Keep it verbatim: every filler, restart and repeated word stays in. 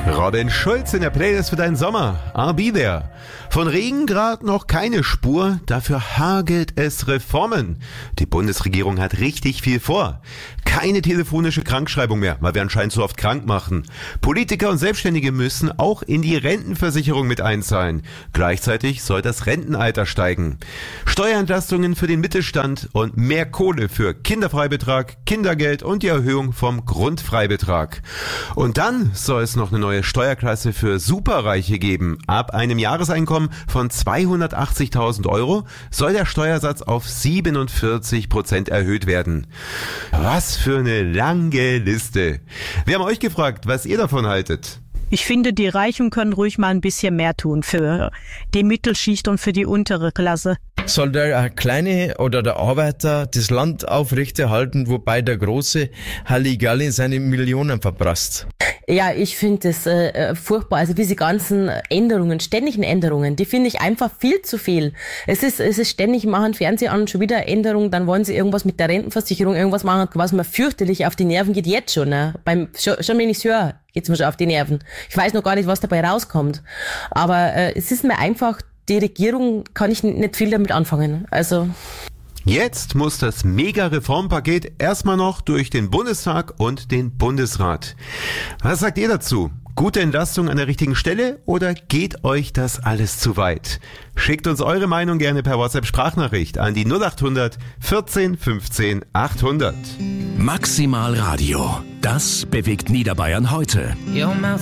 Robin Schulz in der Playlist für deinen Sommer. I'll be there. Von Regen gerade noch keine Spur, dafür hagelt es Reformen. Die Bundesregierung hat richtig viel vor. Keine telefonische Krankschreibung mehr, weil wir anscheinend so oft krank machen. Politiker und Selbstständige müssen auch in die Rentenversicherung mit einzahlen. Gleichzeitig soll das Rentenalter steigen. Steuerentlastungen für den Mittelstand und mehr Kohle für Kinderfreibetrag, Kindergeld und die Erhöhung vom Grundfreibetrag. Und dann soll es noch eine neue Steuerklasse für Superreiche geben. Ab einem Jahreseinkommen von zweihundertachtzigtausend Euro soll der Steuersatz auf siebenundvierzig Prozent erhöht werden. Was für eine lange Liste. Wir haben euch gefragt, was ihr davon haltet. Ich finde, die Reichen können ruhig mal ein bisschen mehr tun für die Mittelschicht und für die untere Klasse. Soll der Kleine oder der Arbeiter das Land aufrechterhalten, wobei der Große Halligalli seine Millionen verprasst? Ja, ich finde das äh, furchtbar. Also diese ganzen Änderungen, ständigen Änderungen, die finde ich einfach viel zu viel. Es ist, es ist ständig, machen Fernseher an, schon wieder Änderungen, dann wollen sie irgendwas mit der Rentenversicherung, irgendwas machen, was mir fürchterlich auf die Nerven geht, jetzt schon. Ne? Beim, schon, schon wenn ich es höre, geht's mir schon auf die Nerven. Ich weiß noch gar nicht, was dabei rauskommt. Aber äh, es ist mir einfach, die Regierung kann ich nicht viel damit anfangen. Also Jetzt muss das Mega-Reformpaket erstmal noch durch den Bundestag und den Bundesrat. Was sagt ihr dazu? Gute Entlastung an der richtigen Stelle oder geht euch das alles zu weit? Schickt uns eure Meinung gerne per WhatsApp-Sprachnachricht an die null acht hundert vierzehn fünfzehn achthundert. Maximal Radio. Das bewegt Niederbayern heute. Your mouth